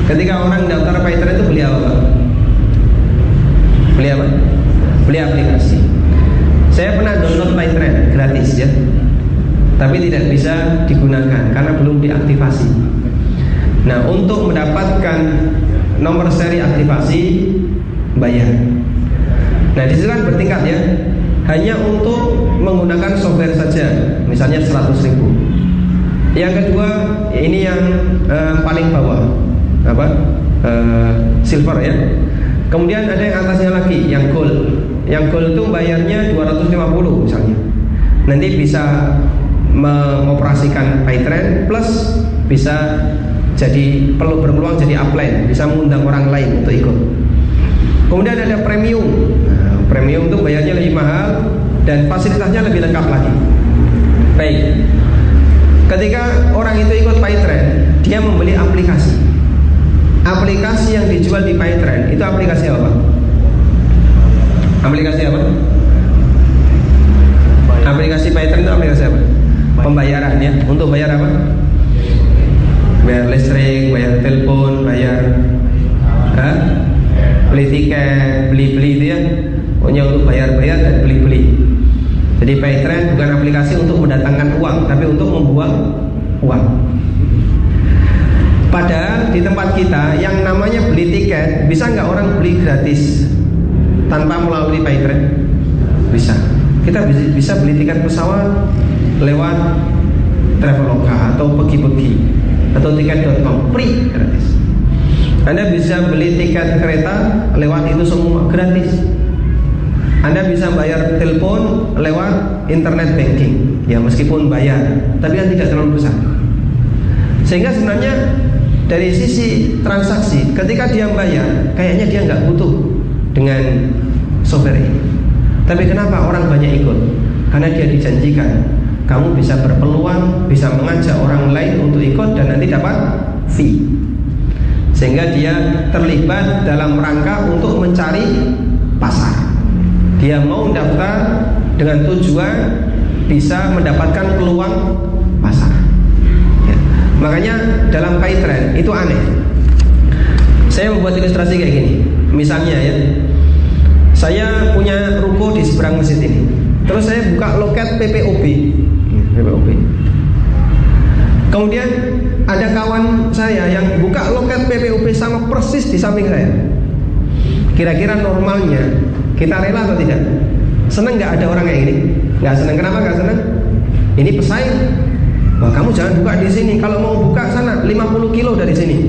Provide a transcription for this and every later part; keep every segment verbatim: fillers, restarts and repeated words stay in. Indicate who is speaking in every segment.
Speaker 1: Ketika orang daftar PayTrend itu beli apa, Pak? Beli apa? Beli aplikasi. Saya pernah download PayTrend gratis ya, tapi tidak bisa digunakan karena belum diaktifasi. Nah, untuk mendapatkan nomor seri aktivasi bayar. Nah, di situ kan bertingkat ya. Hanya untuk menggunakan software saja, misalnya seratus ribu. Yang kedua, ini yang eh, paling bawah, apa? Eh, silver ya. Kemudian ada yang atasnya lagi, yang gold. Yang gold itu bayarnya dua ratus lima puluh misalnya. Nanti bisa mengoperasikan PayTrend plus bisa jadi perlu berpeluang jadi upline, bisa mengundang orang lain untuk ikut. Kemudian ada premium. Nah, premium itu bayarnya lebih mahal dan fasilitasnya lebih lengkap lagi. Baik. Ketika orang itu ikut PayTrend, dia membeli aplikasi. Aplikasi yang dijual di PayTrend itu aplikasi apa? Aplikasi apa? Aplikasi PayTrend itu aplikasi apa? Pembayaran ya. Untuk bayar apa? Bayar listrik, bayar telepon, bayar ha? Beli tiket, beli-beli itu ya. Pokoknya untuk bayar-bayar dan beli-beli. Jadi PayTrend bukan aplikasi untuk mendatangkan uang, tapi untuk membuang uang. Padahal di tempat kita yang namanya beli tiket, bisa nggak orang beli gratis tanpa melalui PayTrend? Bisa. Kita bisa beli tiket pesawat lewat Traveloka atau pergi-pergi atau tiket dot com, free, gratis. Anda bisa beli tiket kereta lewat itu semua, gratis. Anda bisa bayar telepon lewat internet banking, ya meskipun bayar, tapi kan tidak terlalu besar. Sehingga sebenarnya dari sisi transaksi, ketika dia bayar, kayaknya dia nggak butuh dengan software ini. Tapi kenapa orang banyak ikut? Karena dia dijanjikan, kamu bisa berpeluang, bisa mengajak orang lain untuk ikut dan nanti dapat fee. Sehingga dia terlibat dalam rangka untuk mencari pasar. Dia mau daftar dengan tujuan bisa mendapatkan peluang pasar ya. Makanya dalam PayTrend itu aneh. Saya membuat ilustrasi kayak gini. Misalnya ya, saya punya ruko di seberang masjid ini. Terus saya buka loket P P O B, P P O B. Kemudian ada kawan saya yang buka loket P P O B sama persis di samping saya. Kira-kira normalnya kita rela atau tidak? Seneng nggak ada orang kayak gini? Nggak seneng. Kenapa nggak seneng? Ini pesaing. Wah, kamu jangan buka di sini. Kalau mau buka sana lima puluh kilo dari sini.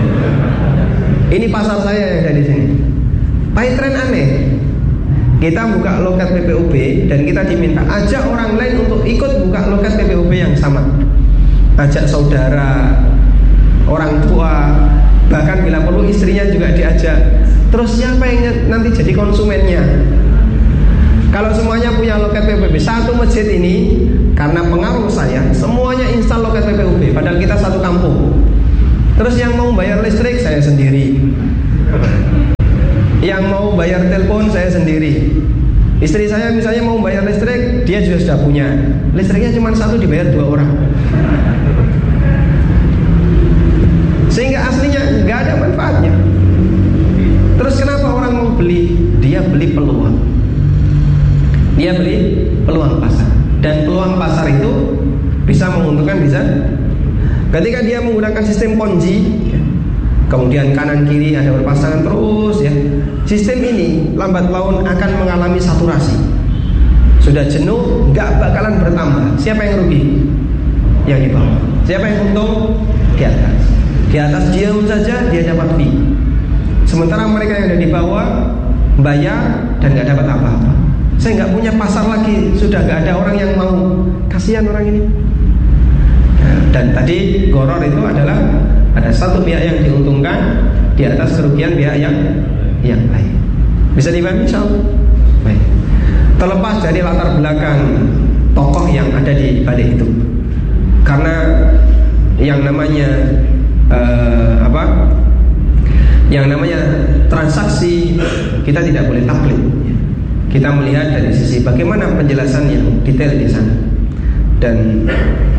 Speaker 1: Ini pasar saya yang ada di sini. PayTrend aneh. Kita buka loket P P O B dan kita diminta ajak orang lain untuk ikut buka loket P P O B yang sama. Ajak saudara, orang tua, bahkan bila perlu istrinya juga diajak. Terus siapa yang nanti jadi konsumennya? Kalau semuanya punya loket P P O B, satu masjid ini karena pengaruh saya, semuanya install loket P P O B, padahal kita satu kampung. Terus yang mau bayar listrik saya sendiri, yang mau bayar telepon saya sendiri. Istri saya misalnya mau bayar listrik, dia juga sudah punya. Listriknya cuma satu dibayar dua orang. Sehingga aslinya nggak ada manfaatnya. Terus kenapa orang mau beli? Dia beli peluang. Dia beli peluang pasar. Dan peluang pasar itu bisa menguntungkan, bisa. Ketika dia menggunakan sistem Ponzi, kemudian kanan kiri ada berpasangan terus ya. Sistem ini lambat laun akan mengalami saturasi. Sudah jenuh, nggak bakalan bertambah. Siapa yang rugi? Yang di bawah. Siapa yang untung? Di atas. Di atas diam saja dia dapat fee. Sementara mereka yang ada di bawah bayar dan nggak dapat apa-apa. Saya nggak punya pasar lagi, sudah nggak ada orang yang mau. Kasihan orang ini. Dan tadi goror itu adalah ada satu pihak yang diuntungkan di atas kerugian pihak yang yang lain. Bisa dipahami insyaallah? Baik. Terlepas dari latar belakang tokoh yang ada di balik itu, karena yang namanya uh, apa? Yang namanya transaksi kita tidak boleh taklid. Kita melihat dari sisi bagaimana penjelasan yang detail di sana. Dan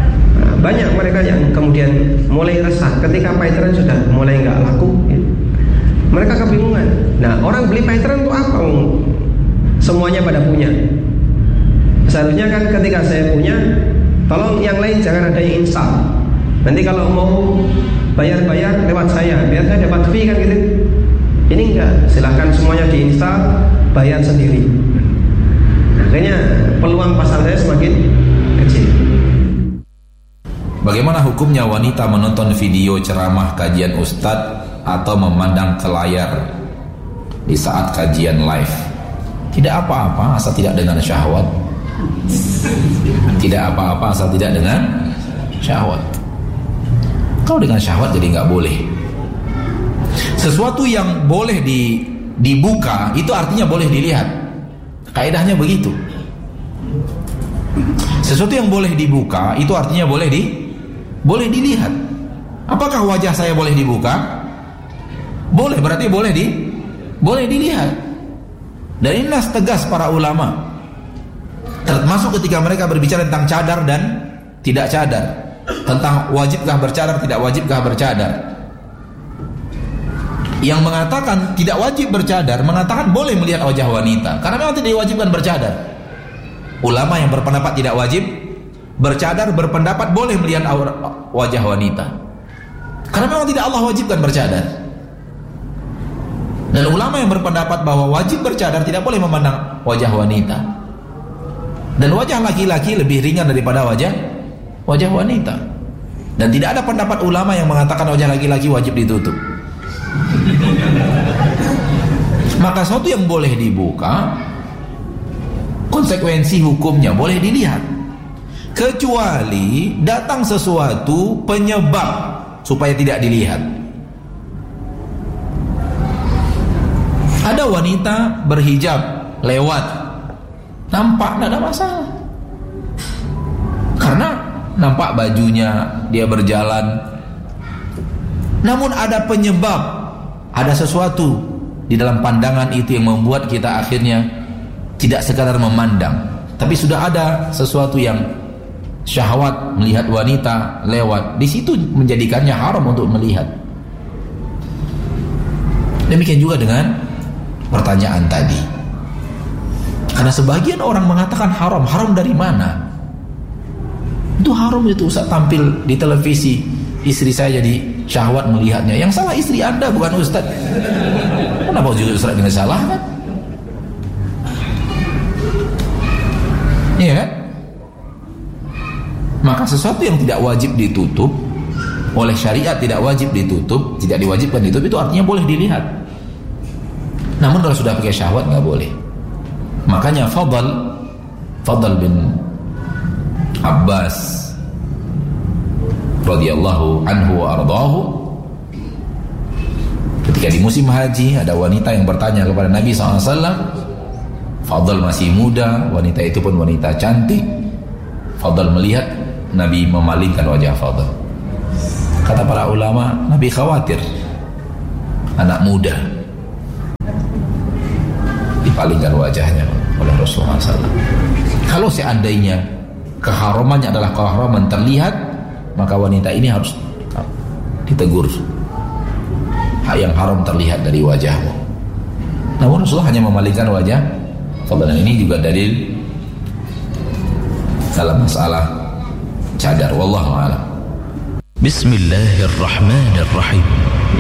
Speaker 1: Nah, banyak mereka yang kemudian mulai resah ketika Paytren sudah mulai nggak laku. Gitu. Mereka kebingungan. Nah, orang beli Paytren itu apa? Semuanya pada punya. Seharusnya kan ketika saya punya, tolong yang lain jangan ada yang install. Nanti kalau mau bayar-bayar lewat saya, biar saya dapat fee kan gitu. Ini enggak, silahkan semuanya diinstal, bayar sendiri. Akhirnya peluang pasar saya semakin kecil.
Speaker 2: Bagaimana hukumnya wanita menonton video ceramah kajian ustadz atau memandang ke layar di saat kajian live? Tidak apa-apa asal tidak dengan syahwat. Tidak apa-apa asal tidak dengan syahwat. Kalau dengan syahwat jadi nggak boleh. Sesuatu yang boleh di, dibuka itu artinya boleh dilihat. Kaidahnya begitu. Sesuatu yang boleh dibuka itu artinya boleh di boleh dilihat. Apakah wajah saya boleh dibuka? Boleh, berarti boleh di boleh dilihat. Dan inilah tegas para ulama, termasuk ketika mereka berbicara tentang cadar dan tidak cadar, tentang wajibkah bercadar, tidak wajibkah bercadar. Yang mengatakan tidak wajib bercadar mengatakan boleh melihat wajah wanita, karena memang tidak diwajibkan bercadar. Ulama yang berpendapat tidak wajib bercadar berpendapat boleh melihat wajah wanita, karena memang tidak Allah wajibkan bercadar. Dan ulama yang berpendapat bahwa wajib bercadar tidak boleh memandang wajah wanita. Dan wajah laki-laki lebih ringan daripada wajah wajah wanita. Dan tidak ada pendapat ulama yang mengatakan wajah laki-laki wajib ditutup. Maka sesuatu yang boleh dibuka, konsekuensi hukumnya boleh dilihat, kecuali datang sesuatu penyebab supaya tidak dilihat. Ada wanita berhijab lewat, nampak, tidak ada masalah, karena nampak bajunya, dia berjalan. Namun ada penyebab, ada sesuatu di dalam pandangan itu yang membuat kita akhirnya tidak sekadar memandang, tapi sudah ada sesuatu yang syahwat melihat wanita lewat. Di situ menjadikannya haram untuk melihat. Demikian juga dengan pertanyaan tadi. Karena sebagian orang mengatakan haram. Haram dari mana? Itu haram itu Ustaz tampil di televisi, istri saya jadi syahwat melihatnya. Yang salah istri Anda, bukan Ustaz. Kenapa juga Ustaz dengan salah kan? Iya kan? Maka sesuatu yang tidak wajib ditutup oleh syariat, tidak wajib ditutup, tidak diwajibkan ditutup, itu artinya boleh dilihat. Namun kalau sudah pakai syahwat nggak boleh. Makanya Fadl Fadl bin Abbas radhiyallahu anhu wa ardhahu, ketika di musim haji ada wanita yang bertanya kepada Nabi shallallahu alaihi wasallam. Fadl masih muda, wanita itu pun wanita cantik. Fadl melihat Nabi memalingkan wajah Fadl. Kata para ulama, Nabi khawatir anak muda dipalingkan wajahnya oleh Rasulullah shallallahu alaihi wasallam. Kalau seandainya keharamannya adalah keharaman terlihat, maka wanita ini harus ditegur. Hak yang haram terlihat dari wajahmu. Namun Rasulullah hanya memalingkan wajah Fadl. Ini juga dalil dalam masalah cadar. Wallahu a'lam.
Speaker 3: Bismillahirrahmanirrahim.